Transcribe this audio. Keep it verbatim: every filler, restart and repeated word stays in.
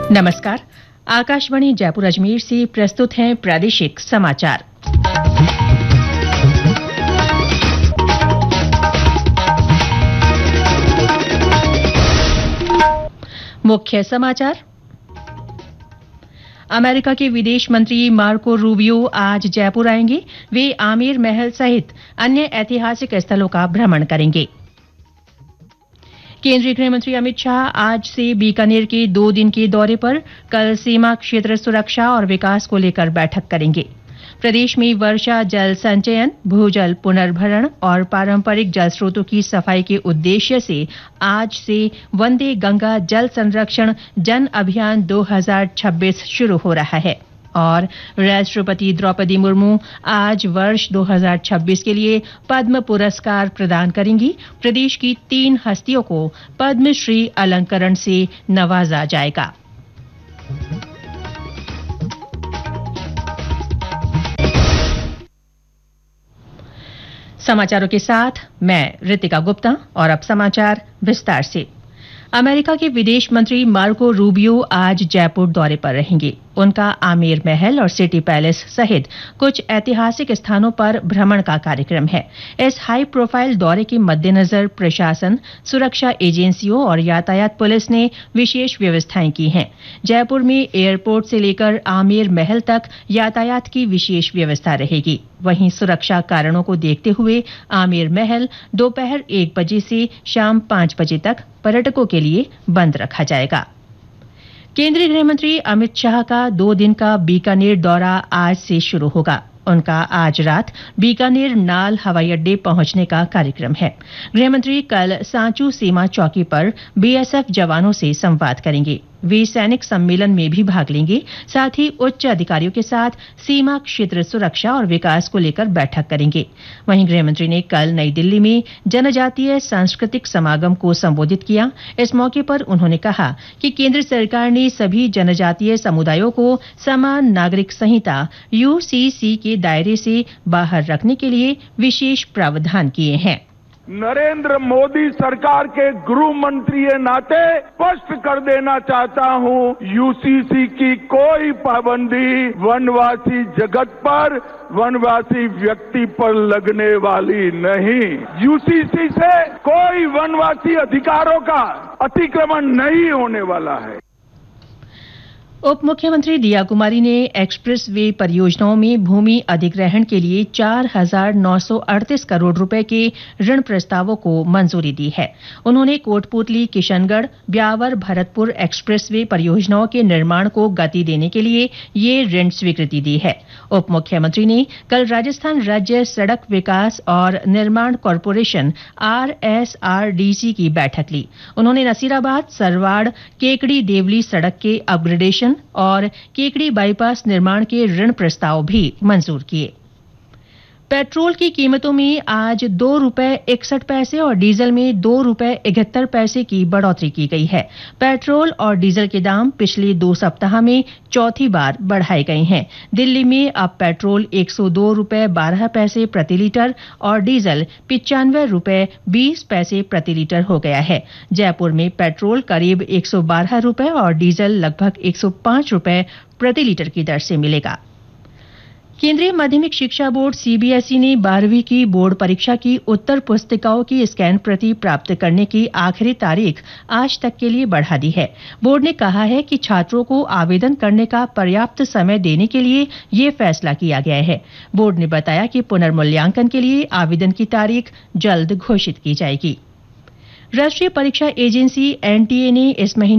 नमस्कार। आकाशवाणी जयपुर अजमेर से प्रस्तुत हैं प्रादेशिक समाचार। मुख्य समाचार। अमेरिका के विदेश मंत्री मार्को रूबियो आज जयपुर आएंगे। वे आमेर महल सहित अन्य ऐतिहासिक स्थलों का भ्रमण करेंगे। केंद्रीय गृह मंत्री अमित शाह आज से बीकानेर के दो दिन के दौरे पर कल सीमा क्षेत्र सुरक्षा और विकास को लेकर बैठक करेंगे। प्रदेश में वर्षा जल संचयन, भूजल पुनर्भरण और पारंपरिक जल स्रोतों की सफाई के उद्देश्य से आज से वंदे गंगा जल संरक्षण जन अभियान दो हज़ार छब्बीस शुरू हो रहा है और राष्ट्रपति द्रौपदी मुर्मू आज वर्ष दो हज़ार छब्बीस के लिए पद्म पुरस्कार प्रदान करेंगी। प्रदेश की तीन हस्तियों को पद्मश्री अलंकरण से नवाजा जाएगा। समाचारों के साथ मैं रितिका गुप्ता और अब समाचार विस्तार से। अमेरिका के विदेश मंत्री मार्को रूबियो आज जयपुर दौरे पर रहेंगे। उनका आमेर महल और सिटी पैलेस सहित कुछ ऐतिहासिक स्थानों पर भ्रमण का कार्यक्रम है। इस हाई प्रोफाइल दौरे के मद्देनजर प्रशासन, सुरक्षा एजेंसियों और यातायात पुलिस ने विशेष व्यवस्थाएं की हैं। जयपुर में एयरपोर्ट से लेकर आमेर महल तक यातायात की विशेष व्यवस्था रहेगी। वहीं सुरक्षा कारणों को देखते हुए आमेर महल दोपहर एक बजे से शाम पांच बजे तक पर्यटकों के लिए बंद रखा जाएगा। केंद्रीय गृह मंत्री अमित शाह का दो दिन का बीकानेर दौरा आज से शुरू होगा। उनका आज रात बीकानेर नाल हवाई अड्डे पहुंचने का कार्यक्रम है। गृहमंत्री कल सांचू सीमा चौकी पर बीएसएफ जवानों से संवाद करेंगे। वे सैनिक सम्मेलन में भी भाग लेंगे। साथ ही उच्च अधिकारियों के साथ सीमा क्षेत्र सुरक्षा और विकास को लेकर बैठक करेंगे। वहीं गृहमंत्री ने कल नई दिल्ली में जनजातीय सांस्कृतिक समागम को संबोधित किया। इस मौके पर उन्होंने कहा कि केंद्र सरकार ने सभी जनजातीय समुदायों को समान नागरिक संहिता यूसीसी के दायरे से बाहर रखने के लिए विशेष प्रावधान किए हैं। नरेंद्र मोदी सरकार के गृह मंत्री के नाते स्पष्ट कर देना चाहता हूं, यूसीसी की कोई पाबंदी वनवासी जगत पर, वनवासी व्यक्ति पर लगने वाली नहीं। यूसीसी से कोई वनवासी अधिकारों का अतिक्रमण नहीं होने वाला है। उप मुख्यमंत्री दिया कुमारी ने एक्सप्रेस वे परियोजनाओं में भूमि अधिग्रहण के लिए चार हजार नौ सौ अड़तीस करोड़ रुपए के ऋण प्रस्तावों को मंजूरी दी है। उन्होंने कोटपुतली, किशनगढ़, ब्यावर, भरतपुर एक्सप्रेस वे परियोजनाओं के निर्माण को गति देने के लिए ये ऋण स्वीकृति दी है। उप मुख्यमंत्री ने कल राजस्थान राज्य सड़क विकास और निर्माण कॉरपोरेशन आरएसआरडीसी की बैठक ली। उन्होंने नसीराबाद, सरवाड़, केकड़ी देवली सड़क के अपग्रेडेशन और केकड़ी बाईपास निर्माण के ऋण प्रस्ताव भी मंजूर किए। पेट्रोल की कीमतों में आज दो रुपए इकसठ पैसे और डीजल में दो रुपए इकहत्तर पैसे की बढ़ोतरी की गई है। पेट्रोल और डीजल के दाम पिछले दो सप्ताह में चौथी बार बढ़ाए गए हैं। दिल्ली में अब पेट्रोल एक सौ दो रुपए बारह पैसे प्रति लीटर और डीजल पिचानवे रुपए बीस पैसे प्रति लीटर हो गया है। जयपुर में पेट्रोल करीब एक सौ बारह रुपए और डीजल लगभग एक सौ पांच रुपए प्रति लीटर की दर से मिलेगा। केंद्रीय माध्यमिक शिक्षा बोर्ड सीबीएसई ने बारहवीं की बोर्ड परीक्षा की उत्तर पुस्तिकाओं की स्कैन प्रति प्राप्त करने की आखिरी तारीख आज तक के लिए बढ़ा दी है। बोर्ड ने कहा है कि छात्रों को आवेदन करने का पर्याप्त समय देने के लिए ये फैसला किया गया है। बोर्ड ने बताया कि पुनर्मूल्यांकन के लिए आवेदन की तारीख जल्द घोषित की जाएगी। राष्ट्रीय परीक्षा एजेंसी एनटीए ने इस महीने